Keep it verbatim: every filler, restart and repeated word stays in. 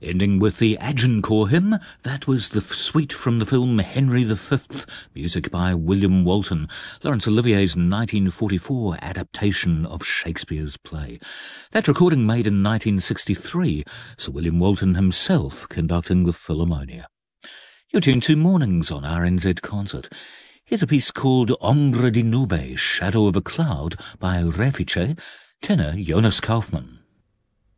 Ending with the Agincourt hymn, that was the suite from the film Henry the Fifth, music by William Walton, Laurence Olivier's nineteen forty-four adaptation of Shakespeare's play. That recording made in nineteen sixty-three, Sir William Walton himself conducting the Philharmonia. You're tuned to Mornings on R N Z Concert. Here's a piece called Ombre di Nube, Shadow of a Cloud by Refice, tenor Jonas Kaufmann.